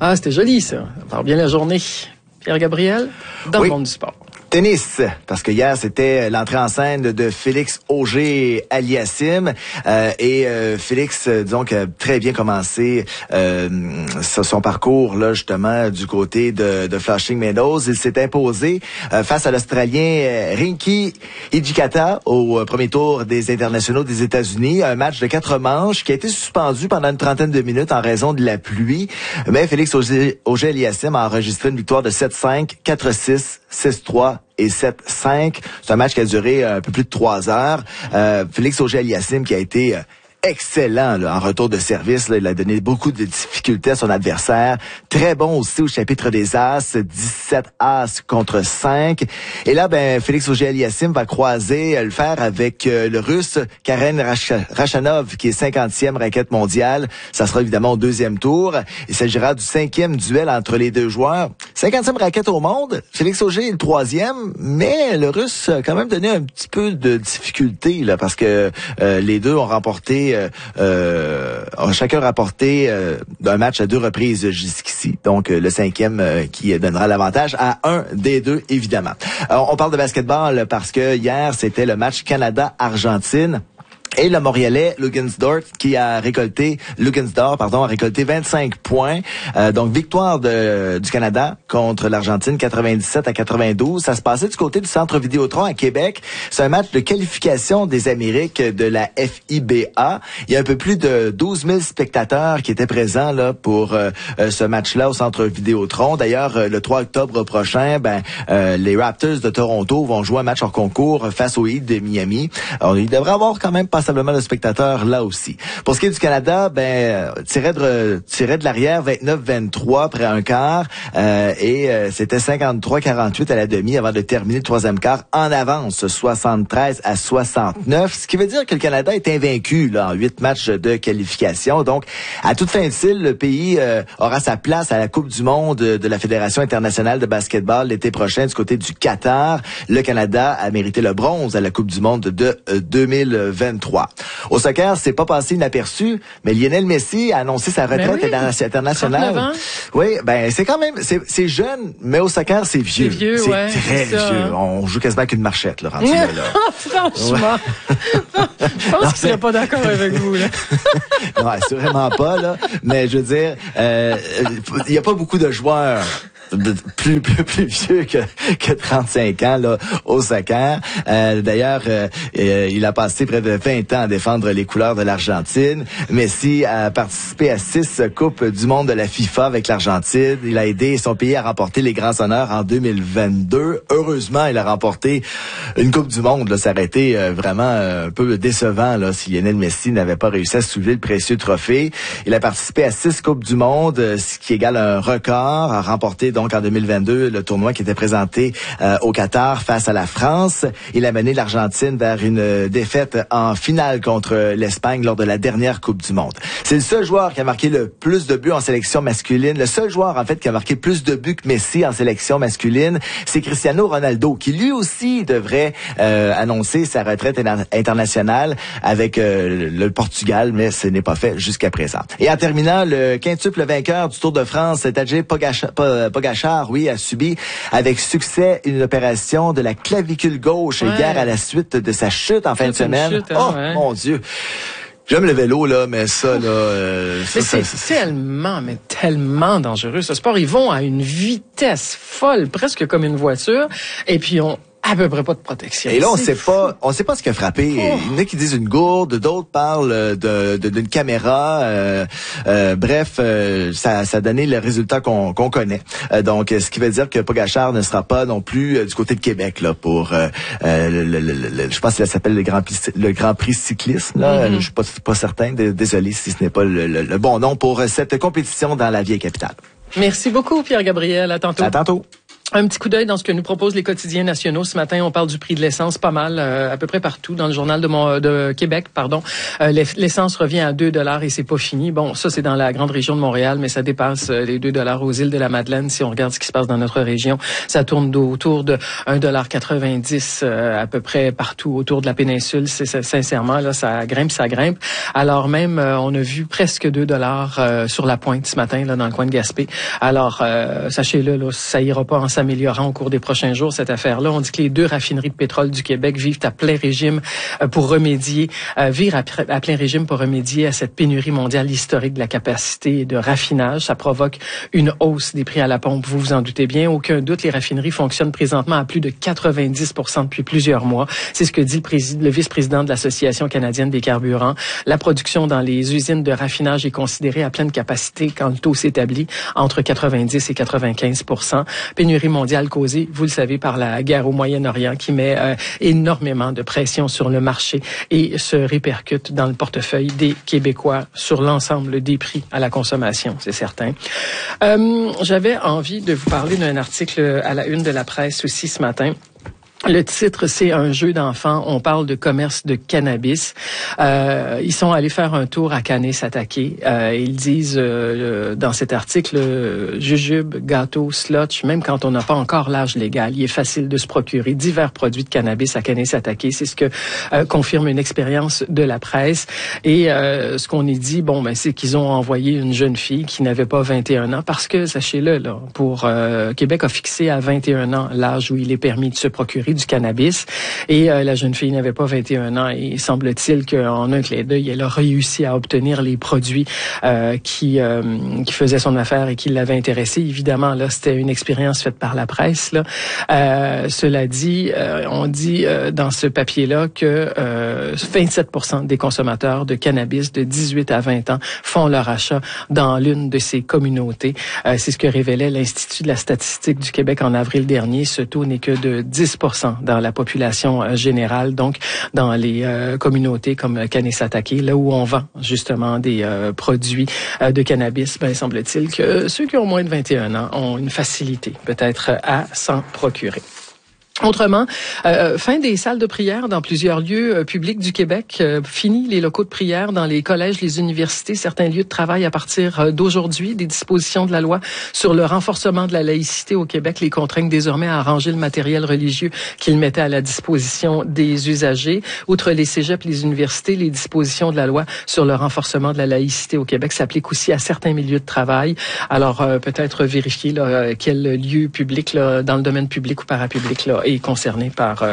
Ah, c'était joli, ça. Ça part bien la journée. Pierre-Gabriel, dans le monde du sport. Tennis, parce que hier, c'était l'entrée en scène de Félix Auger-Aliassime. Félix, disons, qui a très bien commencé son parcours, là, justement, du côté de Flushing Meadows. Il s'est imposé face à l'Australien Rinky Hijikata au premier tour des internationaux des États-Unis. Un match de 4 manches qui a été suspendu pendant une trentaine de minutes en raison de la pluie. Mais Félix Auger-Aliassime a enregistré une victoire de 7-5, 4-6, 6-3 et 7-5. C'est un match qui a duré un peu plus de 3 heures. Félix Auger-Aliassime qui a été excellent là, en retour de service. Là, il a donné beaucoup de difficultés à son adversaire. Très bon aussi au chapitre des As. 17 As contre 5. Et là, Félix Auger-Aliassime va croiser le fer avec le Russe Karen Khachanov, qui est 50e raquette mondiale. Ça sera évidemment au deuxième tour. Il s'agira du 5e duel entre les deux joueurs. 50e raquette au monde. Félix Auger est le 3e, mais le Russe a quand même donné un petit peu de difficulté là, parce que les deux ont remporté ont chacun rapporté un match à 2 reprises jusqu'ici. Donc, le 5e qui donnera l'avantage à un des deux, évidemment. On parle de basketball parce que hier, c'était le match Canada-Argentine. Et le Montréalais Lugunsdorf a récolté 25 points. Donc victoire du Canada contre l'Argentine 97-92. Ça se passait du côté du Centre Vidéotron à Québec. C'est un match de qualification des Amériques de la FIBA. Il y a un peu plus de 12 000 spectateurs qui étaient présents là pour ce match-là au Centre Vidéotron. D'ailleurs, le 3 octobre prochain, les Raptors de Toronto vont jouer un match hors concours face au Heat de Miami. Alors, il devrait avoir quand même passablement de spectateurs là aussi. Pour ce qui est du Canada, tirait de l'arrière 29-23 après un quart c'était 53-48 à la demi avant de terminer le troisième quart en avance 73-69, ce qui veut dire que le Canada est invaincu là en 8 matchs de qualification. Donc à toute fin utile, le pays aura sa place à la Coupe du monde de la Fédération internationale de basketball l'été prochain du côté du Qatar. Le Canada a mérité le bronze à la Coupe du monde de 2023. Au soccer, c'est pas passé inaperçu, mais Lionel Messi a annoncé sa retraite internationale. Oui, c'est quand même, c'est jeune, mais au soccer, c'est vieux. C'est ouais, très vieux. On joue quasiment qu'une marchette, là, rendu là. Franchement. Je pense qu'il serait pas d'accord avec vous, là. Non, c'est vraiment pas, là. Mais je veux dire, il y a pas beaucoup de joueurs plus vieux que 35 ans là au soccer. D'ailleurs, il a passé près de 20 ans à défendre les couleurs de l'Argentine. Messi a participé à 6 coupes du monde de la FIFA avec l'Argentine. Il a aidé son pays à remporter les grands honneurs en 2022. Heureusement, il a remporté une coupe du monde. Là, ça aurait été vraiment un peu décevant là si Lionel Messi n'avait pas réussi à soulever le précieux trophée. Il a participé à 6 coupes du monde, ce qui égale un record, a remporté donc en 2022 le tournoi qui était présenté au Qatar face à la France. Il a mené l'Argentine vers une défaite en finale contre l'Espagne lors de la dernière Coupe du monde. C'est le seul joueur qui a marqué le plus de buts en sélection masculine. Le seul joueur en fait qui a marqué plus de buts que Messi en sélection masculine, c'est Cristiano Ronaldo qui lui aussi devrait annoncer sa retraite internationale avec le Portugal, mais ce n'est pas fait jusqu'à présent. Et en terminant, le quintuple vainqueur du Tour de France, Tadej Pogačar, a subi avec succès une opération de la clavicule gauche hier à la suite de sa chute en fin de semaine. Mon Dieu! J'aime le vélo, là, mais ça, là... c'est tellement dangereux. Ce sport, ils vont à une vitesse folle, presque comme une voiture, et puis à peu près pas de protection. Et là, on sait pas ce qui a frappé. Il y en a qui disent une gourde, d'autres parlent d'une caméra. Bref, ça a donné le résultat qu'on connaît. Donc, ce qui veut dire que Pogačar ne sera pas non plus du côté de Québec là pour je pense que ça s'appelle le Grand Prix cyclisme. Là, je suis pas certain. Désolé si ce n'est pas le bon nom pour cette compétition dans la vieille capitale. Merci beaucoup, Pierre-Gabriel. À tantôt. À tantôt. Un petit coup d'œil dans ce que nous proposent les quotidiens nationaux. Ce matin, on parle du prix de l'essence pas mal, à peu près partout. Dans le journal de Québec, l'essence revient à 2 $ et c'est pas fini. Bon, ça, c'est dans la grande région de Montréal, mais ça dépasse les 2 $ aux îles de la Madeleine. Si on regarde ce qui se passe dans notre région, ça tourne autour de 1,90 $ à peu près partout autour de la péninsule. Sincèrement, là, ça grimpe. Alors même, on a vu presque 2 $ sur la pointe ce matin, là, dans le coin de Gaspé. Alors, sachez-le, là, ça ira pas en s'améliorant au cours des prochains jours, cette affaire-là. On dit que les 2 raffineries de pétrole du Québec vivent à plein régime pour remédier à cette pénurie mondiale historique de la capacité de raffinage. Ça provoque une hausse des prix à la pompe, vous vous en doutez bien. Aucun doute, les raffineries fonctionnent présentement à plus de 90% depuis plusieurs mois. C'est ce que dit le vice-président de l'Association canadienne des carburants. La production dans les usines de raffinage est considérée à pleine capacité quand le taux s'établit entre 90 et 95%. Pénurie mondiale causée, vous le savez, par la guerre au Moyen-Orient qui met énormément de pression sur le marché et se répercute dans le portefeuille des Québécois sur l'ensemble des prix à la consommation, c'est certain. J'avais envie de vous parler d'un article à la une de la presse aussi ce matin. Le titre, c'est un jeu d'enfants. On parle de commerce de cannabis. Ils sont allés faire un tour à Kanesatake. Ils disent dans cet article, jujube, gâteau, slotch, même quand on n'a pas encore l'âge légal, il est facile de se procurer divers produits de cannabis à Kanesatake. C'est ce que confirme une expérience de la presse. Et ce qu'on y dit, c'est qu'ils ont envoyé une jeune fille qui n'avait pas 21 ans parce que, sachez-le, là, pour Québec a fixé à 21 ans l'âge où il est permis de se procurer du cannabis et la jeune fille n'avait pas 21 ans et semble-t-il qu'en un clin d'œil, elle a réussi à obtenir les produits qui faisaient son affaire et qui l'avaient intéressée. Évidemment, là, c'était une expérience faite par la presse. Là. Cela dit, on dit dans ce papier-là que 27% des consommateurs de cannabis de 18 à 20 ans font leur achat dans l'une de ces communautés. C'est ce que révélait l'Institut de la statistique du Québec en avril dernier. Ce taux n'est que de 10% dans la population générale, donc dans les communautés comme Kanesatake, là où on vend justement des produits de cannabis, semble-t-il que ceux qui ont moins de 21 ans ont une facilité peut-être à s'en procurer. Autrement, fin des salles de prière dans plusieurs lieux publics du Québec, fini les locaux de prière dans les collèges, les universités, certains lieux de travail à partir d'aujourd'hui. Des dispositions de la loi sur le renforcement de la laïcité au Québec les contraignent désormais à ranger le matériel religieux qu'ils mettaient à la disposition des usagers. Outre les cégeps, les universités, les dispositions de la loi sur le renforcement de la laïcité au Québec s'appliquent aussi à certains milieux de travail. Alors, peut-être vérifier là, quel lieu public là, dans le domaine public ou parapublic là, est concerné par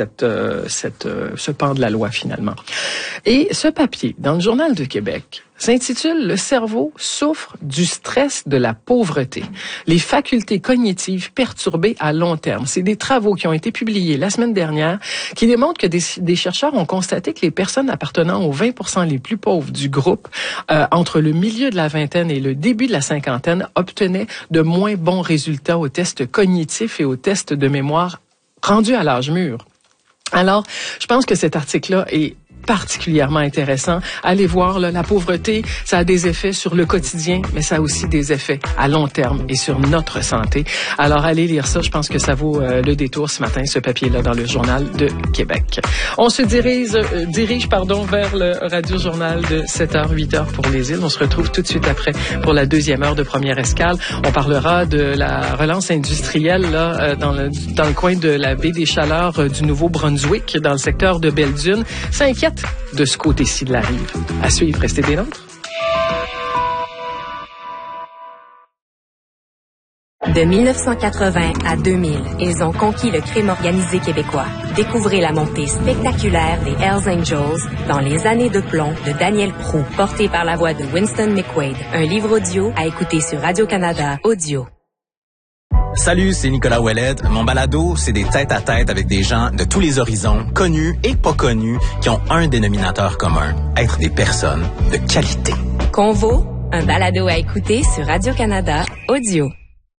ce pan de la loi finalement. Et ce papier, dans le Journal de Québec, s'intitule « Le cerveau souffre du stress de la pauvreté. Les facultés cognitives perturbées à long terme ». C'est des travaux qui ont été publiés la semaine dernière qui démontrent que des chercheurs ont constaté que les personnes appartenant aux 20% les plus pauvres du groupe, entre le milieu de la vingtaine et le début de la cinquantaine, obtenaient de moins bons résultats aux tests cognitifs et aux tests de mémoire rendus à l'âge mûr. Alors, je pense que cet article-là est particulièrement intéressant. Allez voir, là, la pauvreté, ça a des effets sur le quotidien, mais ça a aussi des effets à long terme et sur notre santé. Alors, allez lire ça. Je pense que ça vaut le détour ce matin, ce papier-là, dans le Journal de Québec. On se dirige vers le Radio-Journal de 7h, 8h pour les îles. On se retrouve tout de suite après pour la deuxième heure de Première Escale. On parlera de la relance industrielle là, dans le coin de la baie des Chaleurs du Nouveau-Brunswick, dans le secteur de Belle-Dune. Ça inquiète de ce côté-ci de la rive. À suivre, restez des nôtres. De 1980 à 2000, ils ont conquis le crime organisé québécois. Découvrez la montée spectaculaire des Hells Angels dans Les années de plomb de Daniel Proulx, porté par la voix de Winston McQuaid. Un livre audio à écouter sur Radio-Canada Audio. Salut, c'est Nicolas Ouellet. Mon balado, c'est des tête-à-tête avec des gens de tous les horizons, connus et pas connus, qui ont un dénominateur commun, être des personnes de qualité. Convo, un balado à écouter sur Radio-Canada Audio.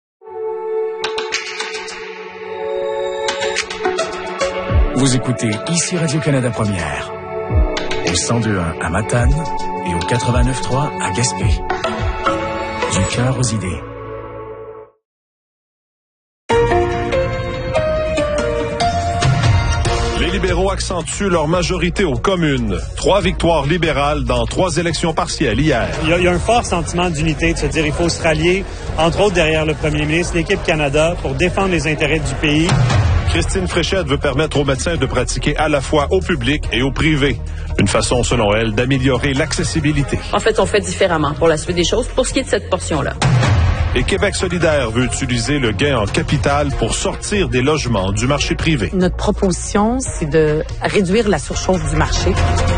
Vous écoutez ici Radio-Canada Première, au 102.1 à Matane et au 89.3 à Gaspé. Du cœur aux idées. accentuent leur majorité aux communes. 3 victoires libérales dans 3 élections partielles hier. Il y a un fort sentiment d'unité, de se dire il faut se rallier, entre autres derrière le premier ministre, l'équipe Canada, pour défendre les intérêts du pays. Christine Fréchette veut permettre aux médecins de pratiquer à la fois au public et au privé. Une façon, selon elle, d'améliorer l'accessibilité. En fait, on fait différemment pour la suite des choses pour ce qui est de cette portion-là. Et Québec solidaire veut utiliser le gain en capital pour sortir des logements du marché privé. Notre proposition, c'est de réduire la surchauffe du marché.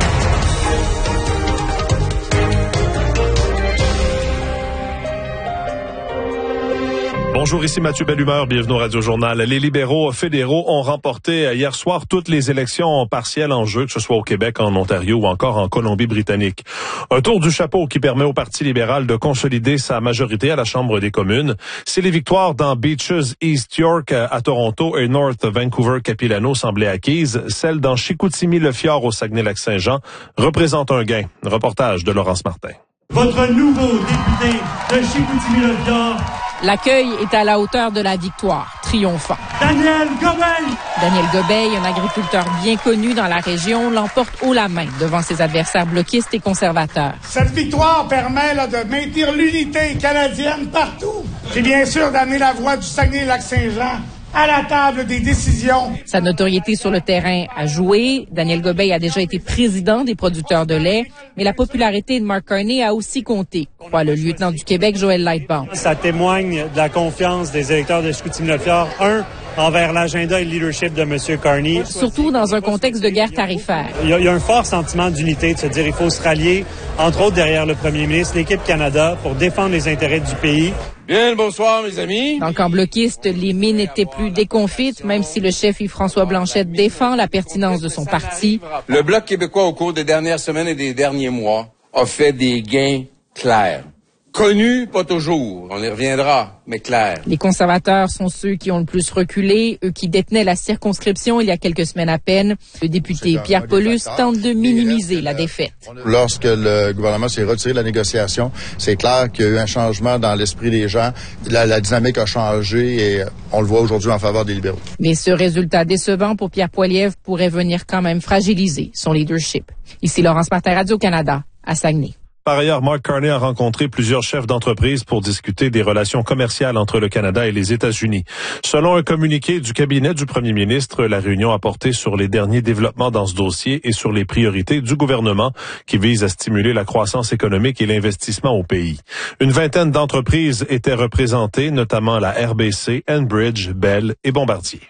Bonjour, ici Mathieu Bellumeur, bienvenue au Radio-Journal. Les libéraux fédéraux ont remporté hier soir toutes les élections partielles en jeu, que ce soit au Québec, en Ontario ou encore en Colombie-Britannique. Un tour du chapeau qui permet au Parti libéral de consolider sa majorité à la Chambre des communes. Si les victoires dans Beaches, East York à Toronto et North Vancouver-Capilano semblaient acquises, celles dans Chicoutimi-Le-Fjord au Saguenay-Lac-Saint-Jean représentent un gain. Reportage de Laurence Martin. Votre nouveau député de Chicoutimi-Le-Fjord. L'accueil est à la hauteur de la victoire, triomphant. Daniel Gobeil! Daniel Gobeil, un agriculteur bien connu dans la région, l'emporte haut la main devant ses adversaires bloquistes et conservateurs. Cette victoire permet de maintenir l'unité canadienne partout. Et bien sûr d'amener la voix du Saguenay-Lac-Saint-Jean à la table des décisions. Sa notoriété sur le terrain a joué. Daniel Gobeil a déjà été président des producteurs de lait, mais la popularité de Mark Carney a aussi compté, croit le lieutenant du Québec, Joël Lightbound. Ça témoigne de la confiance des électeurs de Chicoutimi-Le-Fjord, envers l'agenda et le leadership de M. Carney. Surtout dans un contexte de guerre tarifaire. Il y a un fort sentiment d'unité, de se dire il faut se rallier, entre autres derrière le premier ministre, l'équipe Canada, pour défendre les intérêts du pays. Bien, bonsoir, mes amis. Dans le camp bloquiste, les mines n'étaient plus déconfites, même si le chef Yves-François Blanchette défend la pertinence de son parti. Le Bloc québécois, au cours des dernières semaines et des derniers mois, a fait des gains clairs. Connus, pas toujours. On y reviendra, mais clair. Les conservateurs sont ceux qui ont le plus reculé, eux qui détenaient la circonscription il y a quelques semaines à peine. Le député Pierre Paulus tente de minimiser la défaite. Lorsque le gouvernement s'est retiré de la négociation, c'est clair qu'il y a eu un changement dans l'esprit des gens. La dynamique a changé et on le voit aujourd'hui en faveur des libéraux. Mais ce résultat décevant pour Pierre Poilievre pourrait venir quand même fragiliser son leadership. Ici Laurence Martin, Radio-Canada, à Saguenay. Par ailleurs, Mark Carney a rencontré plusieurs chefs d'entreprise pour discuter des relations commerciales entre le Canada et les États-Unis. Selon un communiqué du cabinet du premier ministre, la réunion a porté sur les derniers développements dans ce dossier et sur les priorités du gouvernement qui visent à stimuler la croissance économique et l'investissement au pays. Une vingtaine d'entreprises étaient représentées, notamment la RBC, Enbridge, Bell et Bombardier.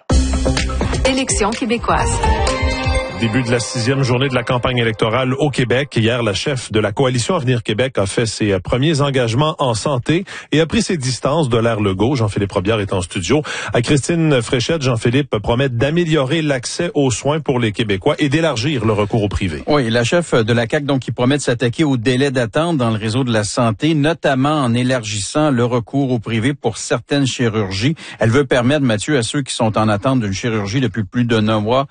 Élections québécoises. Début de la 6e journée de la campagne électorale au Québec. Hier, la chef de la coalition Avenir Québec a fait ses premiers engagements en santé et a pris ses distances de l'ère Legault. Jean-Philippe Robillard est en studio. À Christine Fréchette, Jean-Philippe promet d'améliorer l'accès aux soins pour les Québécois et d'élargir le recours au privé. Oui, la chef de la CAQ, donc, qui promet de s'attaquer au délai d'attente dans le réseau de la santé, notamment en élargissant le recours au privé pour certaines chirurgies. Elle veut permettre, Mathieu, à ceux qui sont en attente d'une chirurgie depuis plus de 9 mois,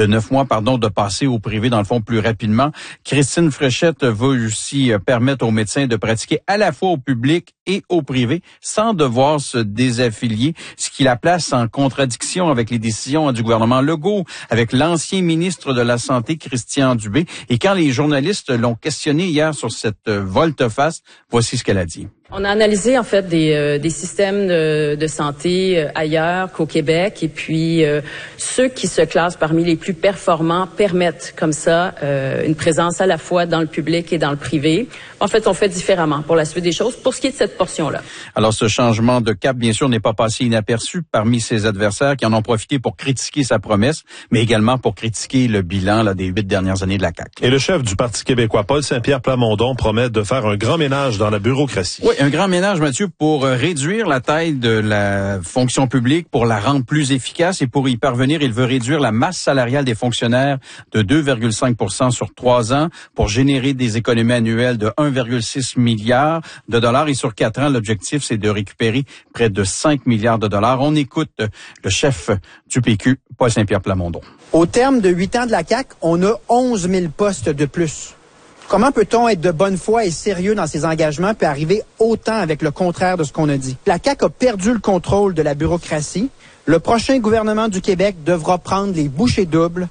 de passer au privé, dans le fond, plus rapidement. Christine Fréchette veut aussi permettre aux médecins de pratiquer à la fois au public et au privé sans devoir se désaffilier, ce qui la place en contradiction avec les décisions du gouvernement Legault, avec l'ancien ministre de la Santé, Christian Dubé. Et quand les journalistes l'ont questionné hier sur cette volte-face, voici ce qu'elle a dit. On a analysé en fait des systèmes de santé ailleurs qu'au Québec et puis ceux qui se classent parmi les plus performants permettent comme ça une présence à la fois dans le public et dans le privé. En fait, on fait différemment pour la suite des choses pour ce qui est de cette portion-là. Alors ce changement de cap, bien sûr, n'est pas passé inaperçu parmi ses adversaires qui en ont profité pour critiquer sa promesse, mais également pour critiquer le bilan des 8 dernières années de la CAQ. Et le chef du Parti québécois, Paul Saint-Pierre Plamondon, promet de faire un grand ménage dans la bureaucratie. Oui, un grand ménage, Mathieu, pour réduire la taille de la fonction publique, pour la rendre plus efficace et pour y parvenir, il veut réduire la masse salariale des fonctionnaires de 2,5% sur 3 ans pour générer des économies annuelles de 1,6 milliard de dollars et sur 4 ans, l'objectif, c'est de récupérer près de 5 milliards de dollars. On écoute le chef du PQ, Paul Saint-Pierre Plamondon. Au terme de 8 ans de la CAQ, on a 11 000 postes de plus. Comment peut-on être de bonne foi et sérieux dans ses engagements puis arriver autant avec le contraire de ce qu'on a dit? La CAQ a perdu le contrôle de la bureaucratie. Le prochain gouvernement du Québec devra prendre les bouchées doubles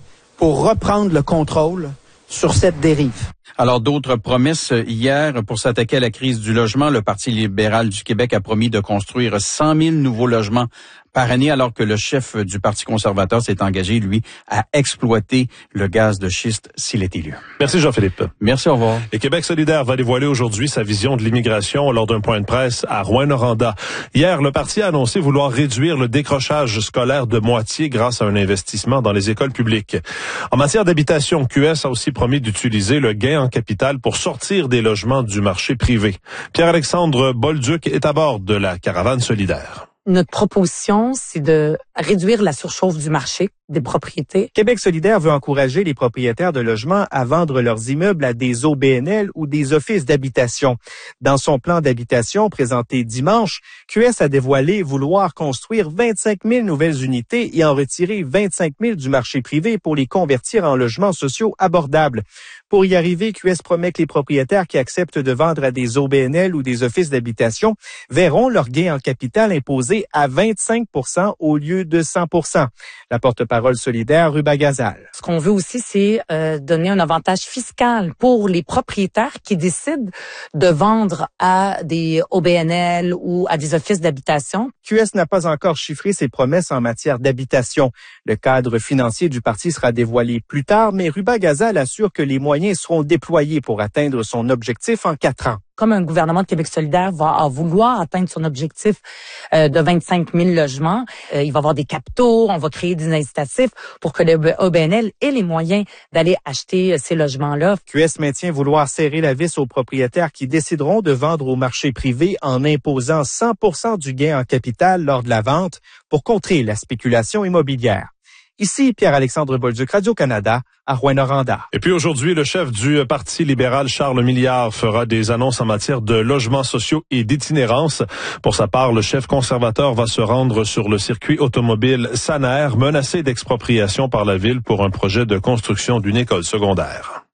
pour reprendre le contrôle sur cette dérive. Alors, d'autres promesses hier pour s'attaquer à la crise du logement. Le Parti libéral du Québec a promis de construire 100 000 nouveaux logements par année, alors que le chef du Parti conservateur s'est engagé, lui, à exploiter le gaz de schiste s'il est élu. Merci Jean-Philippe. Merci, au revoir. Et Québec solidaire va dévoiler aujourd'hui sa vision de l'immigration lors d'un point de presse à Rouyn-Noranda. Hier, le parti a annoncé vouloir réduire le décrochage scolaire de moitié grâce à un investissement dans les écoles publiques. En matière d'habitation, QS a aussi promis d'utiliser le gain en capital pour sortir des logements du marché privé. Pierre-Alexandre Bolduc est à bord de la caravane solidaire. Notre proposition, c'est de réduire la surchauffe du marché des propriétés. Québec solidaire veut encourager les propriétaires de logements à vendre leurs immeubles à des OBNL ou des offices d'habitation. Dans son plan d'habitation présenté dimanche, QS a dévoilé vouloir construire 25 000 nouvelles unités et en retirer 25 000 du marché privé pour les convertir en logements sociaux abordables. Pour y arriver, QS promet que les propriétaires qui acceptent de vendre à des OBNL ou des offices d'habitation verront leur gain en capital imposé à 25 % au lieu de 100 %. La porte-parole solidaire, Ruba Gazal. Ce qu'on veut aussi, c'est donner un avantage fiscal pour les propriétaires qui décident de vendre à des OBNL ou à des offices d'habitation. QS n'a pas encore chiffré ses promesses en matière d'habitation. Le cadre financier du parti sera dévoilé plus tard, mais Ruba Gazal assure que les moyens seront déployés pour atteindre son objectif en 4 ans. Comme un gouvernement de Québec solidaire va vouloir atteindre son objectif de 25 000 logements, il va y avoir des capitaux, on va créer des incitatifs pour que le OBNL ait les moyens d'aller acheter ces logements-là. QS maintient vouloir serrer la vis aux propriétaires qui décideront de vendre au marché privé en imposant 100 % du gain en capital lors de la vente pour contrer la spéculation immobilière. Ici, Pierre-Alexandre Bolduc, Radio-Canada, à Rouyn-Noranda. Et puis aujourd'hui, le chef du Parti libéral, Charles Milliard, fera des annonces en matière de logements sociaux et d'itinérance. Pour sa part, le chef conservateur va se rendre sur le circuit automobile Sanaer, menacé d'expropriation par la ville pour un projet de construction d'une école secondaire.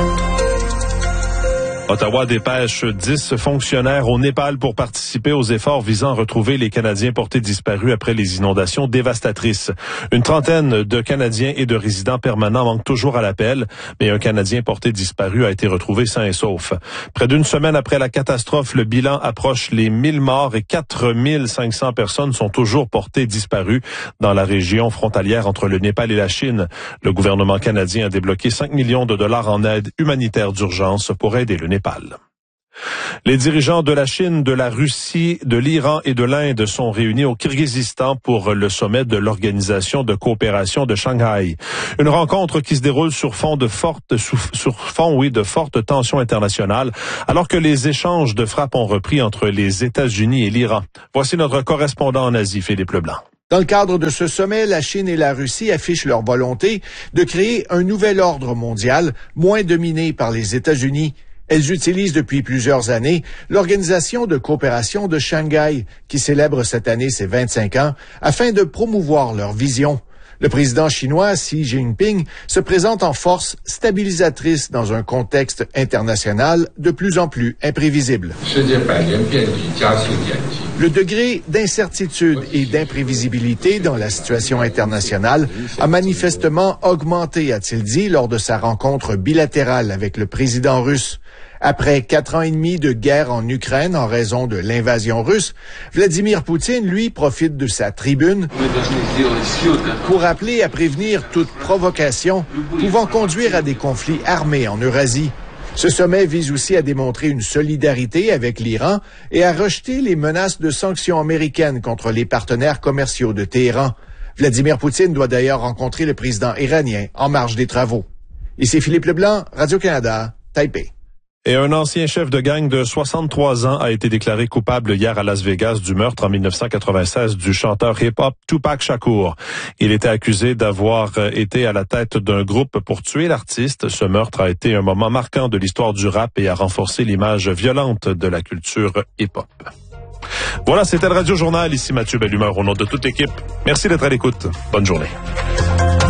Ottawa dépêche 10 fonctionnaires au Népal pour participer aux efforts visant à retrouver les Canadiens portés disparus après les inondations dévastatrices. Une trentaine de Canadiens et de résidents permanents manquent toujours à l'appel, mais un Canadien porté disparu a été retrouvé sain et sauf. Près d'une semaine après la catastrophe, le bilan approche les 1000 morts et 4500 personnes sont toujours portées disparues dans la région frontalière entre le Népal et la Chine. Le gouvernement canadien a débloqué 5 millions de dollars en aide humanitaire d'urgence pour aider le Népal. Les dirigeants de la Chine, de la Russie, de l'Iran et de l'Inde sont réunis au Kirghizistan pour le sommet de l'Organisation de coopération de Shanghai. Une rencontre qui se déroule sur fond de fortes tensions internationales, alors que les échanges de frappes ont repris entre les États-Unis et l'Iran. Voici notre correspondant en Asie, Philippe Leblanc. Dans le cadre de ce sommet, la Chine et la Russie affichent leur volonté de créer un nouvel ordre mondial, moins dominé par les États-Unis. Elles utilisent depuis plusieurs années l'Organisation de coopération de Shanghai, qui célèbre cette année ses 25 ans, afin de promouvoir leur vision. Le président chinois Xi Jinping se présente en force stabilisatrice dans un contexte international de plus en plus imprévisible. Le degré d'incertitude et d'imprévisibilité dans la situation internationale a manifestement augmenté, a-t-il dit, lors de sa rencontre bilatérale avec le président russe. Après 4 ans et demi de guerre en Ukraine en raison de l'invasion russe, Vladimir Poutine, lui, profite de sa tribune pour appeler à prévenir toute provocation pouvant conduire à des conflits armés en Eurasie. Ce sommet vise aussi à démontrer une solidarité avec l'Iran et à rejeter les menaces de sanctions américaines contre les partenaires commerciaux de Téhéran. Vladimir Poutine doit d'ailleurs rencontrer le président iranien en marge des travaux. Ici Philippe Leblanc, Radio-Canada, Taipei. Et un ancien chef de gang de 63 ans a été déclaré coupable hier à Las Vegas du meurtre en 1996 du chanteur hip-hop Tupac Shakur. Il était accusé d'avoir été à la tête d'un groupe pour tuer l'artiste. Ce meurtre a été un moment marquant de l'histoire du rap et a renforcé l'image violente de la culture hip-hop. Voilà, c'était le Radio Journal. Ici Mathieu Bellumeur au nom de toute l'équipe. Merci d'être à l'écoute. Bonne journée.